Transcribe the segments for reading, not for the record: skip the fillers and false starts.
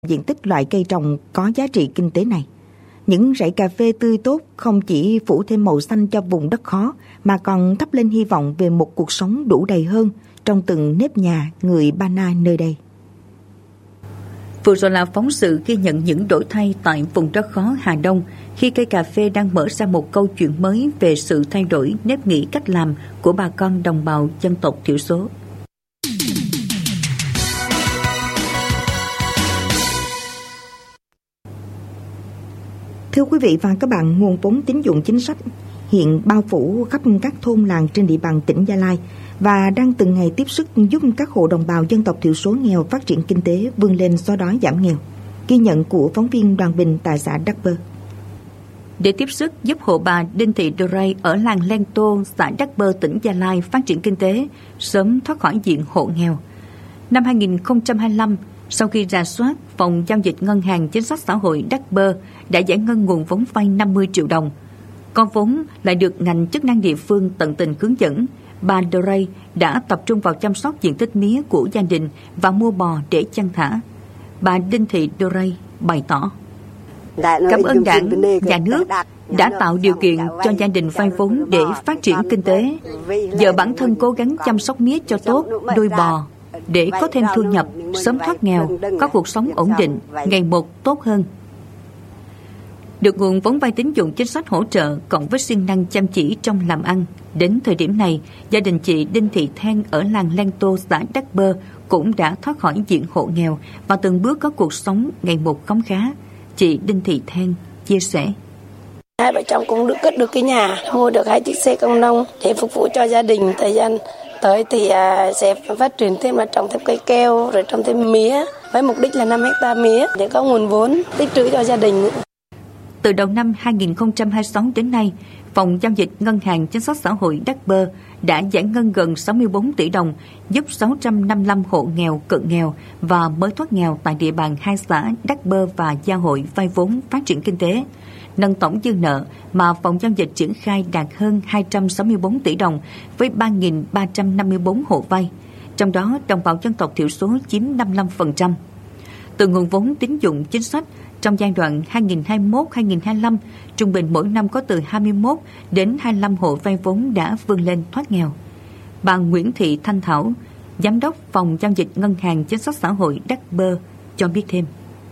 diện tích loại cây trồng có giá trị kinh tế này. Những rẫy cà phê tươi tốt không chỉ phủ thêm màu xanh cho vùng đất khó mà còn thắp lên hy vọng về một cuộc sống đủ đầy hơn trong từng nếp nhà người Ba Na nơi đây. Vừa rồi là phóng sự ghi nhận những đổi thay tại vùng đất khó Hà Đông khi cây cà phê đang mở ra một câu chuyện mới về sự thay đổi nếp nghĩ cách làm của bà con đồng bào dân tộc thiểu số. Thưa quý vị và các bạn, nguồn vốn tín dụng chính sách hiện bao phủ khắp các thôn làng trên địa bàn tỉnh Gia Lai và đang từng ngày tiếp sức giúp các hộ đồng bào dân tộc thiểu số nghèo phát triển kinh tế, vươn lên xóa đói giảm nghèo. Ghi nhận của phóng viên Đoàn Bình tại xã Đắc Bơ. Để tiếp sức giúp hộ bà Đinh Thị Đô Ray ở làng Len Tô, xã Đắc Bơ, tỉnh Gia Lai phát triển kinh tế, sớm thoát khỏi diện hộ nghèo. Năm 2025, sau khi rà soát, Phòng Giao dịch Ngân hàng Chính sách Xã hội Đắc Bơ đã giải ngân nguồn vốn vay 50 triệu đồng. Con vốn lại được ngành chức năng địa phương tận tình hướng dẫn. Bà Đô Ray đã tập trung vào chăm sóc diện tích mía của gia đình và mua bò để chăn thả. Bà Đinh Thị Đô Ray bày tỏ: cảm ơn Đảng, Nhà nước đã tạo điều kiện cho gia đình vay vốn để phát triển kinh tế. Giờ bản thân cố gắng chăm sóc mía cho tốt, nuôi bò để có thêm thu nhập, sớm thoát nghèo, có cuộc sống ổn định, ngày một tốt hơn. Được nguồn vốn vay tín dụng chính sách hỗ trợ cộng với siêng năng chăm chỉ trong làm ăn, đến thời điểm này, gia đình chị Đinh Thị Then ở làng Len Tô, xã Đắc Bơ cũng đã thoát khỏi diện hộ nghèo và từng bước có cuộc sống ngày một khấm khá. Chị Đinh Thị Then chia sẻ: hai vợ chồng cũng cất được cái nhà, mua được 2 chiếc xe công nông để phục vụ cho gia đình. Thời gian tới thì sẽ phát triển thêm là trồng thêm cây keo, rồi trồng thêm mía với mục đích là 5 hectare mía để có nguồn vốn tích trữ cho gia đình. Từ đầu năm 2026 đến nay, Phòng Giao dịch Ngân hàng Chính sách Xã hội Đắc Bơ đã giải ngân gần 64 tỷ đồng giúp 655 hộ nghèo, cận nghèo và mới thoát nghèo tại địa bàn 2 xã Đắc Bơ và Gia Hội vay vốn phát triển kinh tế, nâng tổng dư nợ mà Phòng Giao dịch triển khai đạt hơn 264 tỷ đồng với 3.354 hộ vay, trong đó đồng bào dân tộc thiểu số chiếm 55%. Từ nguồn vốn tín dụng chính sách, trong giai đoạn 2021-2025, trung bình mỗi năm có từ 21 đến 25 hộ vay vốn đã vươn lên thoát nghèo. Bà Nguyễn Thị Thanh Thảo, Giám đốc Phòng Giao dịch Ngân hàng Chính sách Xã hội Đắc Bơ cho biết thêm: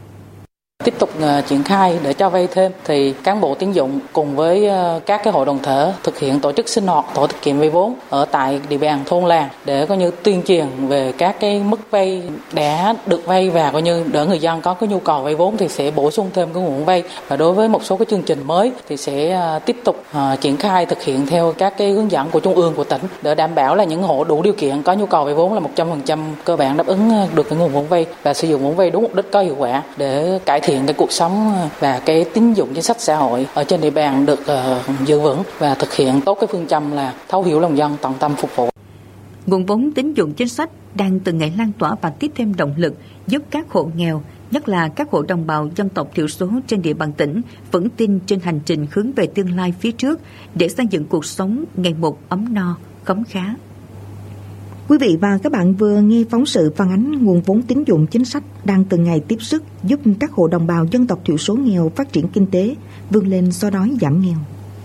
tiếp tục triển khai để cho vay thêm thì cán bộ tín dụng cùng với các cái hội đoàn thể thực hiện tổ chức sinh hoạt tổ tiết kiệm vay vốn ở tại địa bàn thôn làng để coi như tuyên truyền về các cái mức vay đã được vay và coi như để người dân có cái nhu cầu vay vốn thì sẽ bổ sung thêm cái nguồn vay, và đối với một số cái chương trình mới thì sẽ tiếp tục triển khai thực hiện theo các cái hướng dẫn của trung ương, của tỉnh để đảm bảo là những hộ đủ điều kiện có nhu cầu vay vốn là 100% cơ bản đáp ứng được cái nguồn vốn vay và sử dụng vốn vay đúng mục đích có hiệu quả để cải thiện cái cuộc sống và cái tín dụng chính sách xã hội ở trên địa bàn được giữ vững và thực hiện tốt cái phương châm là thấu hiểu lòng dân, tận tâm phục vụ. Nguồn vốn tín dụng chính sách đang từng ngày lan tỏa và tiếp thêm động lực giúp các hộ nghèo, nhất là các hộ đồng bào dân tộc thiểu số trên địa bàn tỉnh vững tin trên hành trình hướng về tương lai phía trước để xây dựng cuộc sống ngày một ấm no, khấm khá. Quý vị và các bạn vừa nghe phóng sự phản ánh nguồn vốn tín dụng chính sách đang từng ngày tiếp sức giúp các hộ đồng bào dân tộc thiểu số nghèo phát triển kinh tế, vươn lên xóa đói giảm nghèo.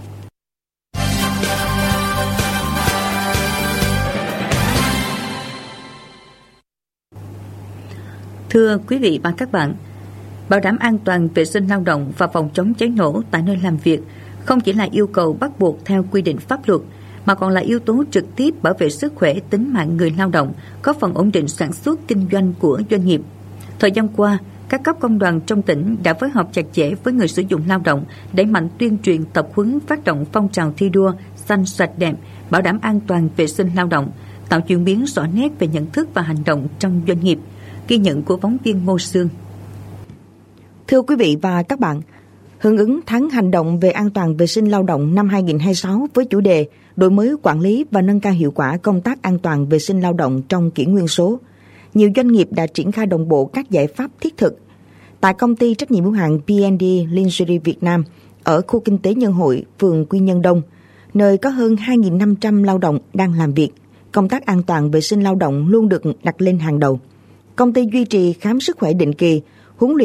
Thưa quý vị và các bạn, bảo đảm an toàn vệ sinh lao động và phòng chống cháy nổ tại nơi làm việc không chỉ là yêu cầu bắt buộc theo quy định pháp luật, mà còn là yếu tố trực tiếp bảo vệ sức khỏe, tính mạng người lao động, góp phần ổn định sản xuất kinh doanh của doanh nghiệp. Thời gian qua, các cấp công đoàn trong tỉnh đã phối hợp chặt chẽ với người sử dụng lao động, đẩy mạnh tuyên truyền, tập huấn, phát động phong trào thi đua xanh sạch đẹp, bảo đảm an toàn vệ sinh lao động, tạo chuyển biến rõ nét về nhận thức và hành động trong doanh nghiệp. Ghi nhận của phóng viên Ngô Sương. Thưa quý vị và các bạn, hưởng ứng tháng hành động về an toàn vệ sinh lao động năm 2026 với chủ đề đổi mới quản lý và nâng cao hiệu quả công tác an toàn vệ sinh lao động trong kỷ nguyên số, nhiều doanh nghiệp đã triển khai đồng bộ các giải pháp thiết thực. Tại công ty trách nhiệm hữu hạn P&D Lingerie Việt Nam ở khu kinh tế Nhân Hội, phường Quy Nhơn Đông, nơi có hơn 2.500 lao động đang làm việc, công tác an toàn vệ sinh lao động luôn được đặt lên hàng đầu. Công ty duy trì khám sức khỏe định kỳ,